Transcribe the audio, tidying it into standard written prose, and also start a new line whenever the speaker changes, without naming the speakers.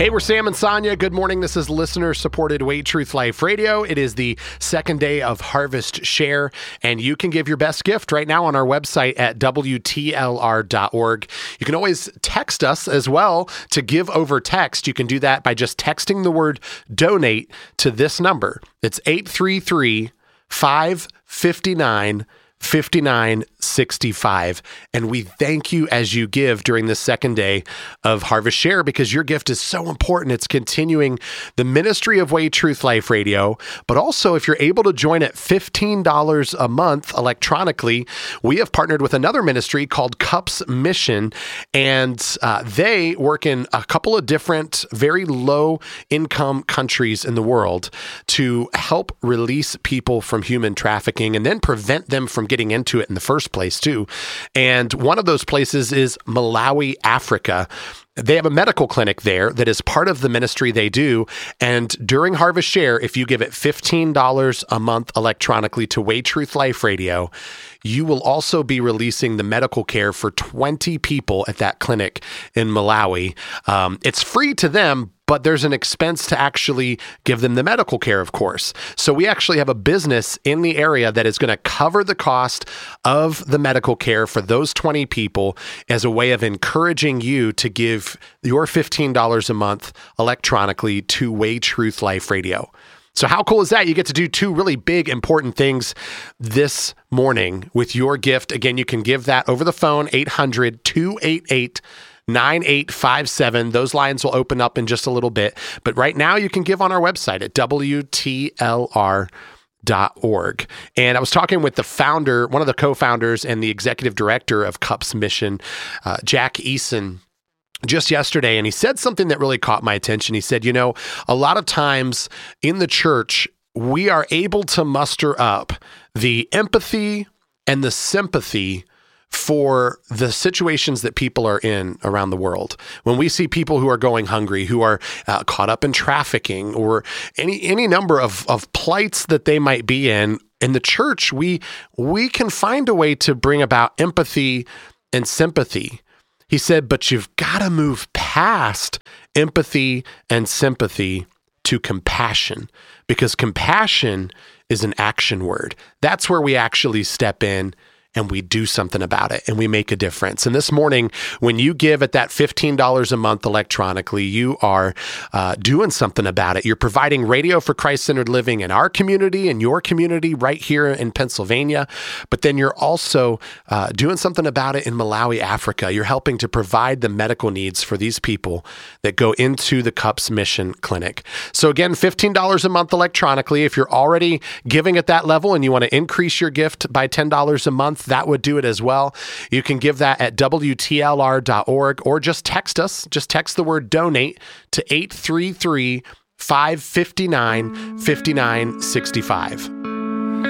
Hey, we're Sam and Sonia. Good morning. This is listener-supported Way Truth Life Radio. It is the second day of Harvest Share, and you can give your best gift right now on our website at WTLR.org. You can always text us as well to give over text. You can do that by just texting the word donate to this number. It's 833-559-5965. And we thank you as you give during the second day of Harvest Share, because your gift is so important. It's continuing the ministry of Way Truth Life Radio. But also, if you're able to join at $15 a month electronically, we have partnered with another ministry called Cups Mission, and they work in a couple of different very low income countries in the world to help release people from human trafficking and then prevent them from getting into it in the first place too. And one of those places is Malawi, Africa. They have a medical clinic there that is part of the ministry they do. And during Harvest Share, if you give it $15 a month electronically to Way Truth Life Radio, you will also be releasing the medical care for 20 people at that clinic in Malawi. It's free to them, but there's an expense to actually give them the medical care, of course. So we actually have a business in the area that is going to cover the cost of the medical care for those 20 people as a way of encouraging you to give your $15 a month electronically to Way Truth Life Radio. So how cool is that? You get to do two really big, important things this morning with your gift. Again, you can give that over the phone, 800-288-9857. Those lines will open up in just a little bit. But right now you can give on our website at WTLR.org. And I was talking with the founder, one of the co-founders and the executive director of Cups Mission, Jack Eason, just yesterday, and he said something that really caught my attention. He said, you know, a lot of times in the church, we are able to muster up the empathy and the sympathy for the situations that people are in around the world. When we see people who are going hungry, who are caught up in trafficking, or any number of plights that they might be in the church, we can find a way to bring about empathy and sympathy. He said, but you've got to move past empathy and sympathy to compassion, because compassion is an action word. That's where we actually step in and we do something about it and we make a difference. And this morning, when you give at that $15 a month electronically, you are doing something about it. You're providing radio for Christ-centered living in our community and your community right here in Pennsylvania. But then you're also doing something about it in Malawi, Africa. You're helping to provide the medical needs for these people that go into the Cups Mission Clinic. So again, $15 a month electronically. If you're already giving at that level and you want to increase your gift by $10 a month, that would do it as well. You can give that at WTLR.org or just text us. Just text the word donate to 833-559-5965.